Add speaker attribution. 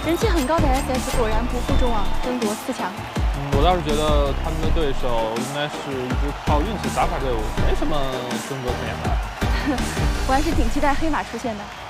Speaker 1: 人气很高的 SS 果然不负众望，争夺4强。
Speaker 2: 我倒是觉得他们的对手应该是一支靠运气打法队伍，没什么争夺可言的。
Speaker 1: 我还是挺期待黑马出现的。